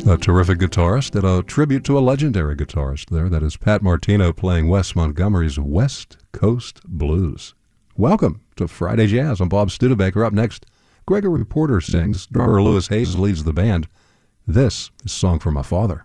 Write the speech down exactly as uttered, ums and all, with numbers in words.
A terrific guitarist and a tribute to a legendary guitarist there. That is Pat Martino playing Wes Montgomery's West Coast Blues. Welcome to Friday Jazz. I'm Bob Studebaker. Up next, Gregory Porter sings. Drummer Louis Hayes leads the band. This is a song for my father.